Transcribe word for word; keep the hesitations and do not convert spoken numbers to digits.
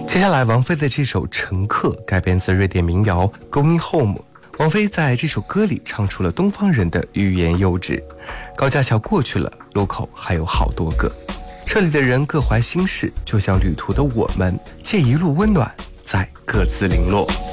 接下来王菲的这首《乘客》改编自瑞典民谣 Going Home。 王菲在这首歌里唱出了东方人的欲言又止。高架桥过去了，路口还有好多个，这里的人各怀心事，就像旅途的我们，借一路温暖，在各自零落。